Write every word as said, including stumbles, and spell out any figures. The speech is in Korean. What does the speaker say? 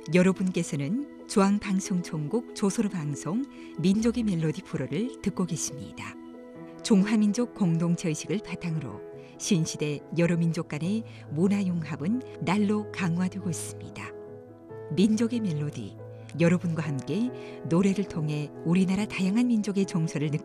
여러분께서는 중앙방송총국 조선어방송 민족의 멜로디 프로를 듣고 계십니다. 중화민족 공동체의식을 바탕으로 신시대 여러 민족 간의 문화융합은 날로 강화되고 있습니다. 민족의 멜로디, 여러분과 함께 노래를 통해 우리나라 다양한 민족의 정서를 느끼